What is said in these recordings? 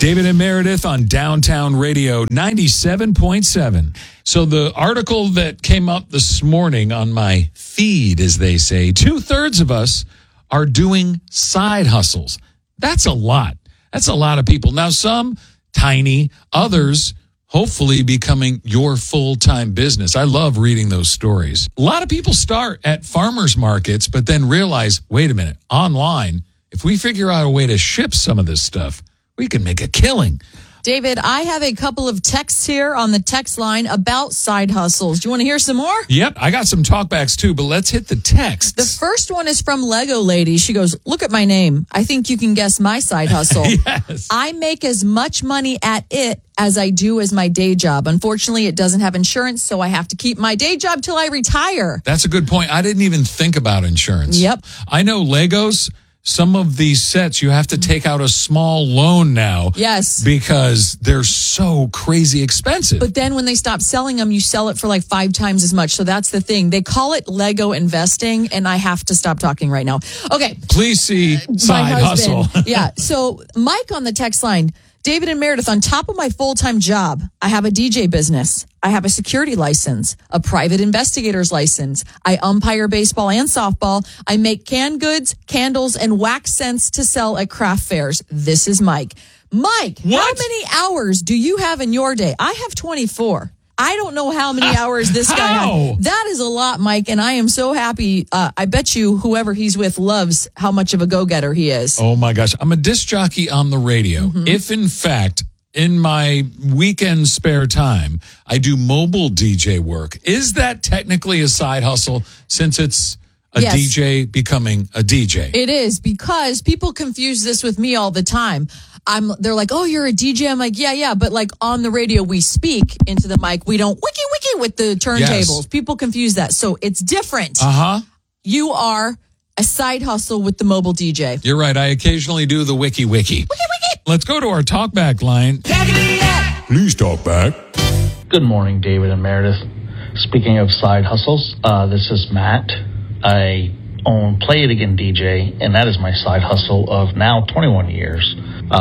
David and Meredith on Downtown Radio 97.7. So the article that came up this morning on my feed, as they say, 2/3 of us are doing side hustles. That's a lot. That's a lot of people. Now, some tiny, others hopefully becoming your full-time business. I love reading those stories. A lot of people start at farmers markets, but then realize, wait a minute, online, if we figure out a way to ship some of this stuff, we can make a killing. David, I have a couple of texts here on the text line about side hustles. Do you want to hear some more? Yep, I got some talkbacks too, but let's hit the texts. The first one is from Lego Lady. She goes, look at my name. I think you can guess my side hustle. Yes. I make as much money at it as I do as my day job. Unfortunately, it doesn't have insurance, so I have to keep my day job till I retire. That's a good point. I didn't even think about insurance. Yep. I know Legos, some of these sets, you have to take out a small loan now. Yes. Because they're so crazy expensive. But then when they stop selling them, you sell it for like 5 times as much. So that's the thing. They call it Lego investing, and I have to stop talking right now. Okay. Please see side hustle. Yeah. So Mike on the text line, David and Meredith, on top of my full-time job, I have a DJ business. I have a security license, a private investigator's license. I umpire baseball and softball. I make canned goods, candles, and wax scents to sell at craft fairs. This is Mike. Mike, What? How many hours do you have in your day? I have 24. I don't know how many hours this guy How? had. That is a lot, Mike, and I am so happy. I bet you whoever he's with loves how much of a go-getter he is. Oh my gosh. I'm a disc jockey on the radio. Mm-hmm. If in fact, in my weekend spare time, I do mobile DJ work, is that technically a side hustle since it's a Yes. DJ becoming a DJ? It is, because people confuse this with me all the time. They're like, oh, you're a DJ. I'm like, yeah. But like on the radio, we speak into the mic. We don't wiki with the turntables. Yes. People confuse that. So it's different. Uh-huh. You are a side hustle with the mobile DJ. You're right. I occasionally do the wiki. Let's go to our talkback line. Please talk back. Good morning, David and Meredith. Speaking of side hustles, this is Matt. I own Play It Again DJ, and that is my side hustle of now 21 years.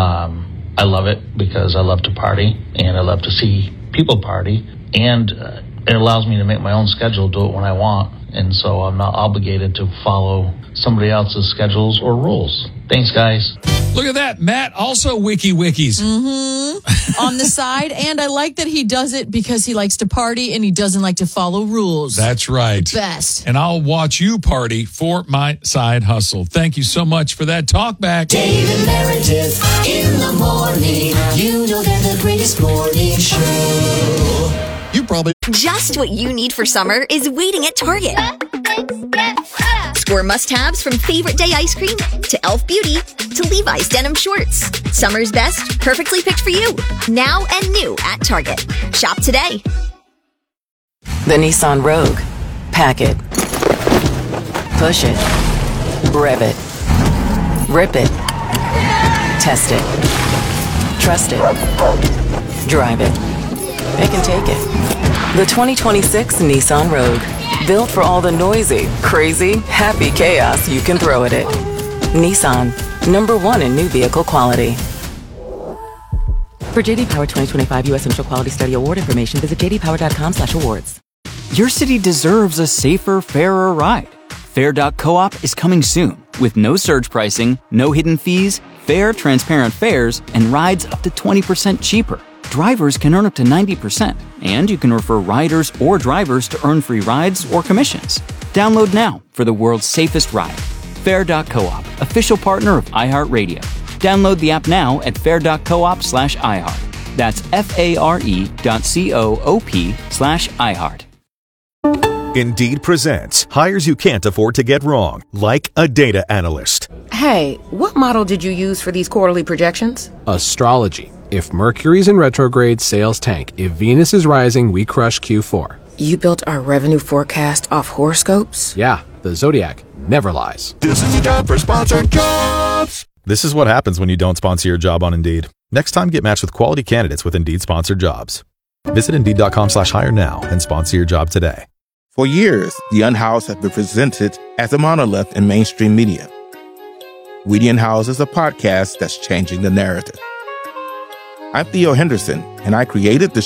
I love it because I love to party, and I love to see people party, and it allows me to make my own schedule, do it when I want, and so I'm not obligated to follow somebody else's schedules or rules. Thanks, guys. Look at that. Matt also wikis. On the side, and I like that he does it because he likes to party and he doesn't like to follow rules. That's right. Best. And I'll watch you party for my side hustle. Thank you so much for that talkback. David Meredith in the morning. You know they're the greatest morning show. You probably Just what you need for summer is waiting at Target. Score must-haves from Favorite Day ice cream to Elf Beauty to Levi's denim shorts. Summer's best, perfectly picked for you. Now and new at Target. Shop today. The Nissan Rogue. Pack it. Push it. Rev it. Rip it. Test it. Trust it. Drive it. It can take it. The 2026 Nissan Rogue. Built for all the noisy, crazy, happy chaos you can throw at it. Nissan. #1 in new vehicle quality. For JD Power 2025 U.S. Initial Quality Study Award information, visit jdpower.com/awards. Your city deserves a safer, fairer ride. Fair.coop is coming soon with no surge pricing, no hidden fees, fair, transparent fares, and rides up to 20% cheaper. Drivers can earn up to 90%, and you can refer riders or drivers to earn free rides or commissions. Download now for the world's safest ride. Fair.coop, official partner of iHeartRadio. Download the app now at fair.coop/iHeart. That's FARE.coop/iHeart. Indeed presents hires you can't afford to get wrong, like a data analyst. Hey, what model did you use for these quarterly projections? Astrology. If Mercury's in retrograde, sales tank. If Venus is rising, we crush Q4. You built our revenue forecast off horoscopes? Yeah, the Zodiac never lies. This is the job for sponsored jobs. This is what happens when you don't sponsor your job on Indeed. Next time, get matched with quality candidates with Indeed sponsored jobs. Visit Indeed.com/hire now and sponsor your job today. For years, the Unhoused have been presented as a monolith in mainstream media. We the Unhoused is a podcast that's changing the narrative. I'm Theo Henderson, and I created the